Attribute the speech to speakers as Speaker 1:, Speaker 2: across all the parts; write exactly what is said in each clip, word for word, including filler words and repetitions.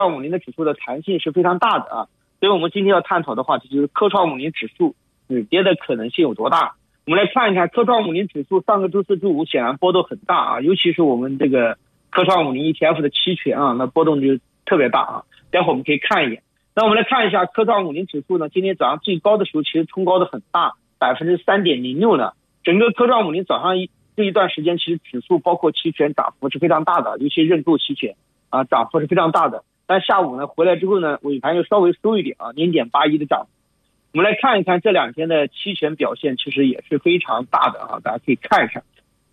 Speaker 1: 创五零的指数的弹性是非常大的啊，所以我们今天要探讨的话题就是科创五零指数止跌的可能性有多大。我们来看一看科创五零指数上个周四周五显然波动很大啊，尤其是我们这个科创五零 E T F 的期权啊，那波动就特别大啊。待会儿我们可以看一眼。那我们来看一下科创五零指数呢，今天早上最高的时候其实冲高的很大，百分之三点零六呢。整个科创五零早上一这一段时间，其实指数包括期权涨幅是非常大的，尤其认购期权啊，涨幅是非常大的。但下午呢回来之后呢，尾盘又稍微收一点啊，零点八一的涨幅。我们来看一看这两天的期权表现，其实也是非常大的啊，大家可以看一看。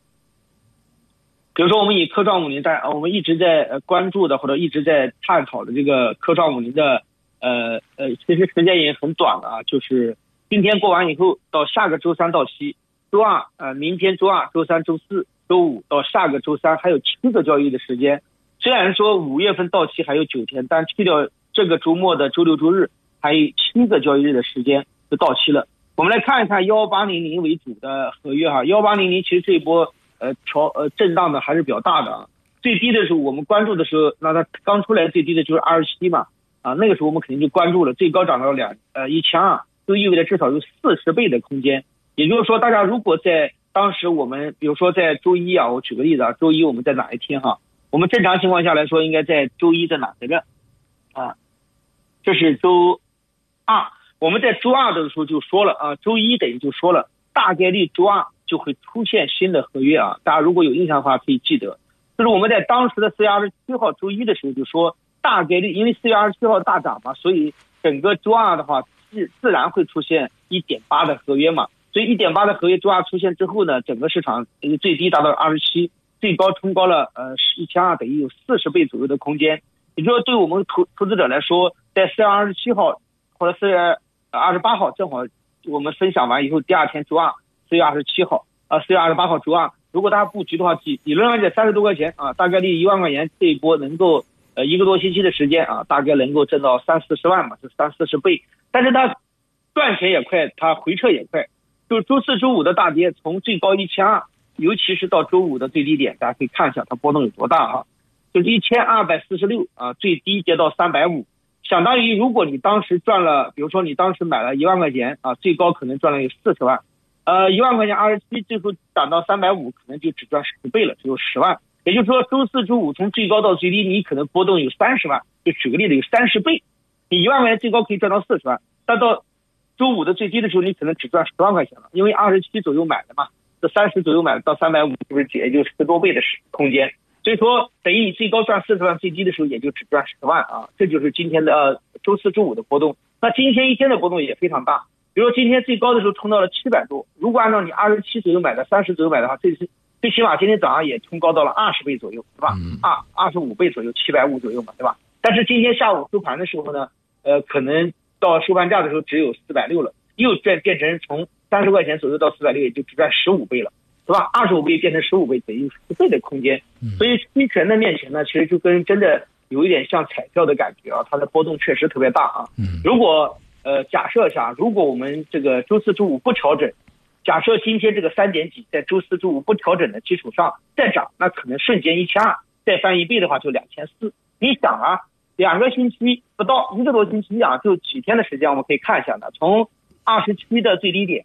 Speaker 1: 比如说我们以科创五零在我们一直在关注的或者一直在探讨的这个科创五零的呃呃，其实时间也很短了啊，就是今天过完以后到下个周三到期，周二呃明天周二、周三、周四、周五到下个周三还有七个交易的时间。虽然说五月份到期还有九天，但去掉这个周末的周六周日，还有七个交易日的时间就到期了。我们来看一看一八零零为主的合约哈，一八零零其实这一波呃调呃震荡的还是比较大的啊。最低的时候我们关注的时候，那它刚出来最低的就是二十七嘛啊，那个时候我们肯定就关注了，最高涨到两呃一千二，就意味着至少有四十倍的空间。也就是说，大家如果在当时我们比如说在周一啊，我举个例子啊，周一我们在哪一天哈？我们正常情况下来说，应该在周一在哪在这啊？这是周二，我们在周二的时候就说了啊，周一等于就说了，大概率周二就会出现新的合约啊。大家如果有印象的话，可以记得，就是我们在当时的四月二十七号周一的时候就说，大概率因为四月二十七号大涨嘛，所以整个周二的话自自然会出现 一点八 的合约嘛。所以 一点八 的合约周二出现之后呢，整个市场最低达到二十七，最高冲高了呃一千二，等于有四十倍左右的空间。也就是说，对我们投投资者来说，在四月二十七号或者四月二十八号，正好我们分享完以后，第二天周二四月二十七号啊，四月二十八号周二，如果大家布局的话，理理论上讲三十多块钱啊，大概率一万块钱这一波能够呃一个多星期的时间啊，大概能够挣到三四十万嘛，就三四十倍。但是它赚钱也快，它回撤也快。就周四周五的大跌，从最高一千二，尤其是到周五的最低点，大家可以看一下它波动有多大啊，就是一千二百四十六啊，最低跌到三百五，相当于如果你当时赚了，比如说你当时买了一万块钱啊，最高可能赚了有四十万，呃一万块钱二十七，最后涨到三百五，可能就只赚十倍了，只有十万。也就是说，周四周五从最高到最低，你可能波动有三十万，就举个例子，有三十倍，你一万块钱最高可以赚到四十万，但到周五的最低的时候，你可能只赚十万块钱了，因为二十七左右买的嘛，这三十左右买的到三百五，是不是也就十多倍的空间？所以说，等于你最高赚四十万，最低的时候也就只赚十万啊，这就是今天的、呃、周四周五的波动。那今天一天的波动也非常大，比如说今天最高的时候冲到了七百多，如果按照你二十七左右买的、三十左右买的话，最最起码今天早上也冲高到了二十倍左右，对吧？二二十五倍左右，七百五左右嘛，对吧？但是今天下午收盘的时候呢，呃，可能到收盘价的时候只有四百六了，又变变成从三十块钱左右到四百六，也就只赚十五倍了，对吧？二十五倍变成十五倍，等于十倍的空间。所以期权的面前呢，其实就跟真的有一点像彩票的感觉啊，它的波动确实特别大啊。如果呃假设一下，如果我们这个周四周五不调整，假设今天这个三点几在周四周五不调整的基础上再涨，那可能瞬间一千二，再翻一倍的话就两千四。你想啊，两个星期不到一个多星期啊，就几天的时间，我们可以看一下呢。从二十七的最低点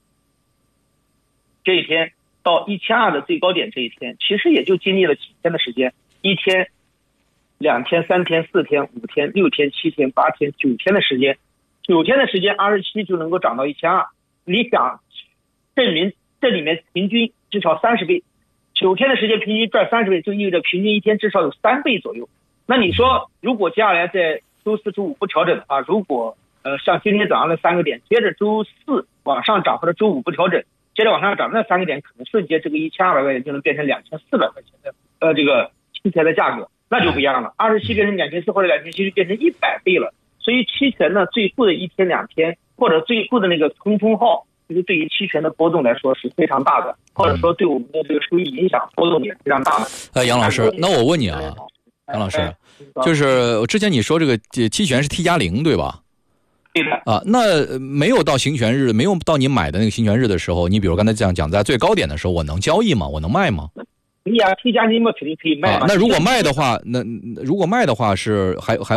Speaker 1: 这一天到一千二的最高点这一天，其实也就经历了几天的时间，一天、两天、三天、四天、五天、六天、七天、八天、九天的时间，九天的时间二十七就能够涨到一千二。你想证明这里面平均至少三十倍，九天的时间平均赚三十倍，就意味着平均一天至少有三倍左右。那你说，如果接下来在周四周五不调整的话，如果呃像今天早上的三个点，接着周四往上涨，或者周五不调整，接着往上涨，那三个点可能瞬间这个一千二百块钱就能变成两千四百块钱的呃这个期权的价格，那就不一样了。二十七变成两千四或者两千七就变成一百倍了。所以期权呢，最后的一天两天或者最后的那个冲锋号，其实对于期权的波动来说是非常大的，或者说对我们的这个收益影响波动也非常大的。
Speaker 2: 呃，杨老师，那我问你啊，杨老师，就是之前你说这个期权是 T 加零对吧？
Speaker 1: 对的
Speaker 2: 啊，那没有到行权日，没有到你买的那个行权日的时候，你比如刚才这样讲，在最高点的时候，我能交易吗？我能卖吗？
Speaker 1: 可以啊，T 加零嘛肯定可以卖嘛。
Speaker 2: 啊，那如果卖的话，那如果卖的话是还还